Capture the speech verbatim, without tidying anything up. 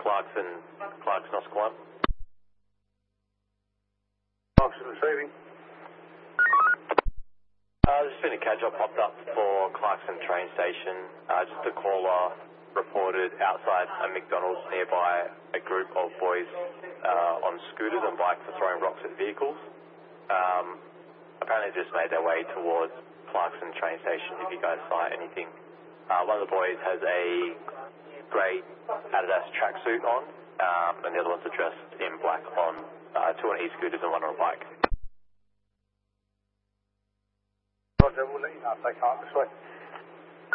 Clarkson, Clarkson Oscar one. Clarkson receiving. Uh, there's just been a catch up popped up for Clarkson train station. Uh, just a caller reported outside a McDonald's nearby a group of boys uh, on scooters and bikes are throwing rocks at vehicles. Um, apparently just made their way towards Clarkson train station if you guys saw anything. Uh, one of the boys has a grey Adidas tracksuit on, um, and the other ones are dressed in black on uh, two on e-scooters and one on a bike. Roger, we'll let you know if they can't this way.